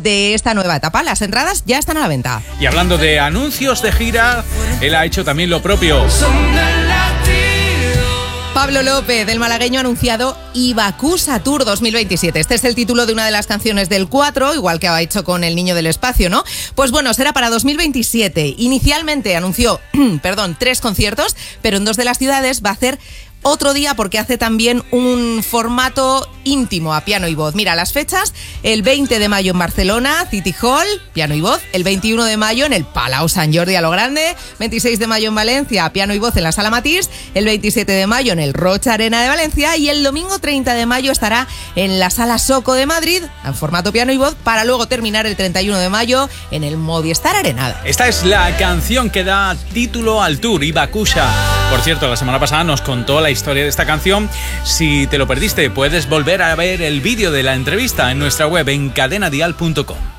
de esta nueva etapa. Las entradas ya están a la venta. Y hablando de anuncios de gira, él ha hecho también lo propio. Pablo López, del malagueño, ha anunciado Ibacusa Tour 2027. Este es el título de una de las canciones del 4, igual que ha hecho con El Niño del Espacio, ¿no? Pues bueno, será para 2027. Inicialmente anunció, 3 conciertos, pero en 2 de las ciudades va a hacer otro día porque hace también un formato íntimo a piano y voz. Mira las fechas: el 20 de mayo en Barcelona, City Hall, piano y voz; el 21 de mayo en el Palau Sant Jordi a lo grande; 26 de mayo en Valencia, piano y voz en la Sala Matís; el 27 de mayo en el Rocha Arena de Valencia; y el domingo 30 de mayo estará en la Sala Soco de Madrid, en formato piano y voz, para luego terminar el 31 de mayo en el Movistar Arena. Esta es la canción que da título al tour, Ibacusa. Por cierto, la semana pasada nos contó la historia de esta canción. Si te lo perdiste, puedes volver a ver el vídeo de la entrevista en nuestra web en cadenadial.com.